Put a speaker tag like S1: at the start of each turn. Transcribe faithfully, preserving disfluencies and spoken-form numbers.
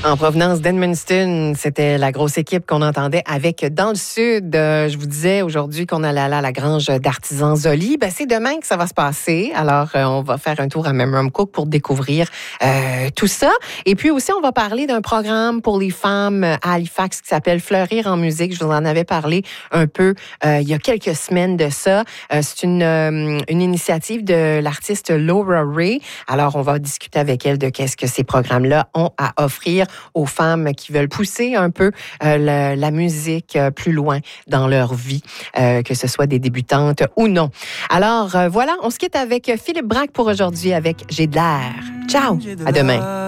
S1: En provenance d'Edmundston, c'était la grosse équipe qu'on entendait avec Dans le Sud. Euh, je vous disais aujourd'hui qu'on allait aller à la grange d'artisans Zoli. Ben, c'est demain que ça va se passer. Alors, euh, on va faire un tour à Memram Cook pour découvrir euh, tout ça. Et puis aussi, on va parler d'un programme pour les femmes à Halifax qui s'appelle Fleurir en musique. Je vous en avais parlé un peu euh, il y a quelques semaines de ça. Euh, c'est une, euh, une initiative de l'artiste Laura Ray. Alors, on va discuter avec elle de qu'est-ce que ces programmes-là ont à offrir aux femmes qui veulent pousser un peu euh, la, la musique euh, plus loin dans leur vie, euh, que ce soit des débutantes ou non. Alors, euh, voilà, on se quitte avec Philippe Braque pour aujourd'hui avec J'ai de l'air. Ciao, à demain.